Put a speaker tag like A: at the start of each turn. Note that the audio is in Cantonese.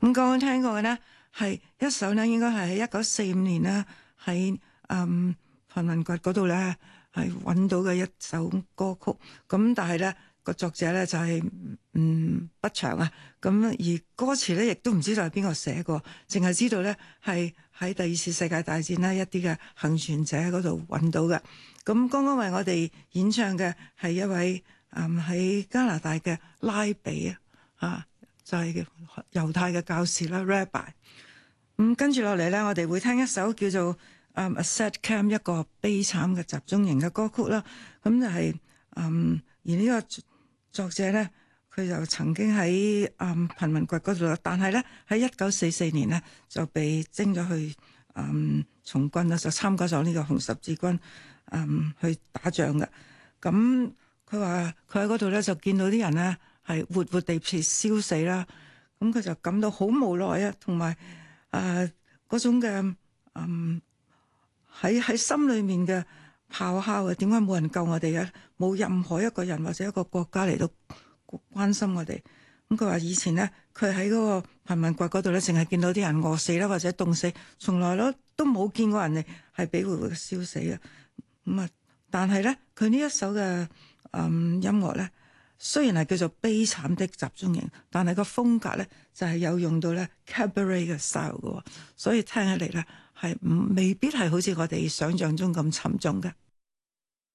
A: 咁剛剛聽過嘅呢，係一首呢，應該係喺1945年呢，喺貧民窟嗰度呢，係揾到嘅一首歌曲。咁但係呢個作者呢，就係不詳啊。咁而歌詞呢，亦都唔知道係邊個寫過，淨係知道呢係喺第二次世界大戰呢一啲嘅幸存者嗰度揾到嘅。咁剛剛為我哋演唱嘅係一位喺加拿大嘅拉比啊。就係猶太嘅教士啦 ，Rabbi。跟住落嚟呢，我哋會聽一首叫做A Sad Camp 一個悲慘嘅集中營嘅歌曲啦。咁就係而呢個作者呢，佢就曾經喺貧民窟嗰度，但係呢，喺1944年呢，就被徵咗去從軍啦，就參加咗呢個紅十字軍去打仗嘅。咁佢話佢喺嗰度呢，就見到啲人呢，係活活地被燒死啦，咁佢就感到好無奈啊，同埋嗰種嘅喺心裏面嘅咆哮啊，點解冇人救我哋啊？冇任何一個人或者一個國家嚟到關心我哋。咁佢話以前呢，佢喺嗰個貧民窟嗰度呢，淨係見到啲人餓死啦，或者凍死，從來都冇見過人哋係俾活活燒死啊。但係呢，佢呢一首嘅音樂呢，雖然係叫做悲慘的集中營，但係個風格咧就係有用到咧 cabaret 嘅 style 嘅，所以聽起嚟咧係未必係好似我哋想象中咁沉重嘅。